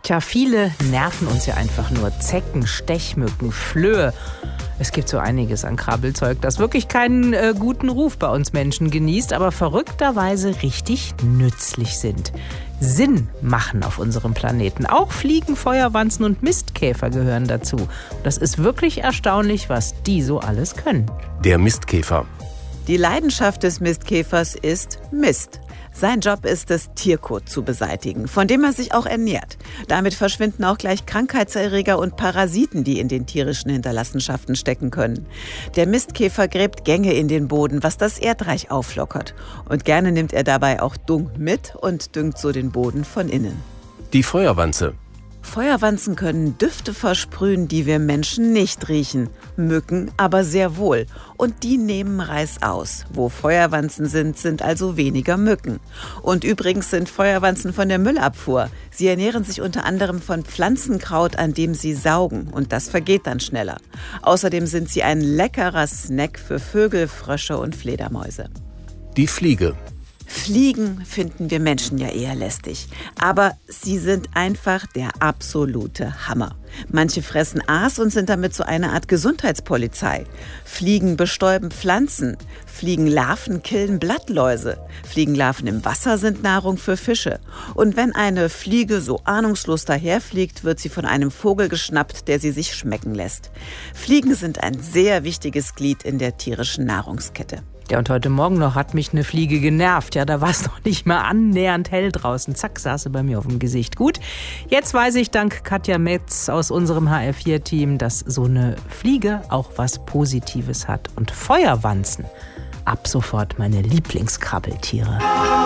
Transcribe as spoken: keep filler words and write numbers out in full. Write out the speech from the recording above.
Tja, viele nerven uns ja einfach nur. Zecken, Stechmücken, Flöhe. Es gibt so einiges an Krabbelzeug, das wirklich keinen äh, guten Ruf bei uns Menschen genießt, aber verrückterweise richtig nützlich sind. Sinn machen auf unserem Planeten. Auch Fliegen, Feuerwanzen und Mistkäfer gehören dazu. Das ist wirklich erstaunlich, was die so alles können. Der Mistkäfer. Die Leidenschaft des Mistkäfers ist Mist. Sein Job ist es, Tierkot zu beseitigen, von dem er sich auch ernährt. Damit verschwinden auch gleich Krankheitserreger und Parasiten, die in den tierischen Hinterlassenschaften stecken können. Der Mistkäfer gräbt Gänge in den Boden, was das Erdreich auflockert. Und gerne nimmt er dabei auch Dung mit und düngt so den Boden von innen. Die Feuerwanze. Feuerwanzen können Düfte versprühen, die wir Menschen nicht riechen, Mücken aber sehr wohl. Und die nehmen Reiß aus. Wo Feuerwanzen sind, sind also weniger Mücken. Und übrigens sind Feuerwanzen von der Müllabfuhr. Sie ernähren sich unter anderem von Pflanzenkraut, an dem sie saugen. Und das vergeht dann schneller. Außerdem sind sie ein leckerer Snack für Vögel, Frösche und Fledermäuse. Die Fliege. Fliegen finden wir Menschen ja eher lästig. Aber sie sind einfach der absolute Hammer. Manche fressen Aas und sind damit so eine Art Gesundheitspolizei. Fliegen bestäuben Pflanzen. Fliegenlarven killen Blattläuse. Fliegenlarven im Wasser sind Nahrung für Fische. Und wenn eine Fliege so ahnungslos daherfliegt, wird sie von einem Vogel geschnappt, der sie sich schmecken lässt. Fliegen sind ein sehr wichtiges Glied in der tierischen Nahrungskette. Ja, und heute Morgen noch hat mich eine Fliege genervt. Ja, da war es noch nicht mal annähernd hell draußen. Zack, saß sie bei mir auf dem Gesicht. Gut, jetzt weiß ich dank Katja Metz aus unserem H R vier Team, dass so eine Fliege auch was Positives hat. Und Feuerwanzen, ab sofort meine Lieblingskrabbeltiere.